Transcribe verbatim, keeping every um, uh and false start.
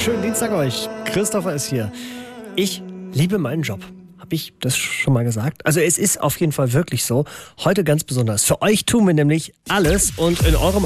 Schönen Dienstag euch. Christopher ist hier. Ich liebe meinen Job. Habe ich das schon mal gesagt? Also es ist auf jeden Fall wirklich so. Heute ganz besonders. Für euch tun wir nämlich alles und in eurem